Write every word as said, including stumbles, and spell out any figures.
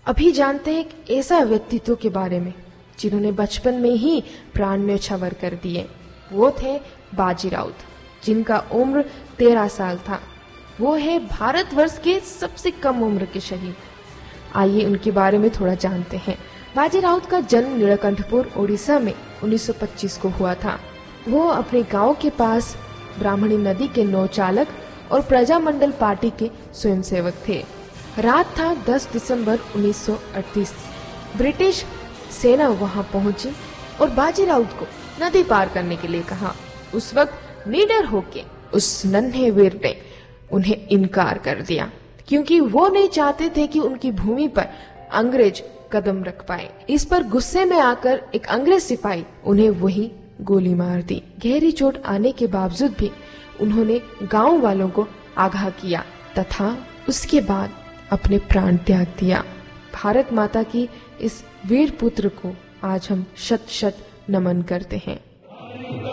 अभी जानते हैं एक ऐसा व्यक्तित्व के बारे में जिन्होंने बचपन में ही प्राण न्यौछावर कर दिए। वो थे बाजी राउत, जिनका उम्र तेरह साल था। वो है भारतवर्ष के सबसे कम उम्र के शहीद। आइए उनके बारे में थोड़ा जानते हैं। बाजी राउत का जन्म नीलकंठपुर, ओडिशा में उन्नीस सौ पच्चीस को हुआ था। वो अपने गांव के पास ब्राह्मणी नदी के नौचालक और प्रजामंडल पार्टी के स्वयंसेवक थे। रात था दस दिसंबर उन्नीस सौ अड़तीस। ब्रिटिश सेना वहां पहुंची और बाजी राउत को नदी पार करने के लिए कहा। उस वक्त निडर होके उस नन्हे वीर ने उन्हें इनकार कर दिया, क्योंकि वो नहीं चाहते थे कि उनकी भूमि पर अंग्रेज कदम रख पाए। इस पर गुस्से में आकर एक अंग्रेज सिपाही उन्हें वही गोली मार दी। गहरी चोट आने के बावजूद भी उन्होंने गांव वालों को आगाह किया तथा उसके बाद अपने प्राण त्याग दिया। भारत माता की इस वीर पुत्र को आज हम शत शत नमन करते हैं।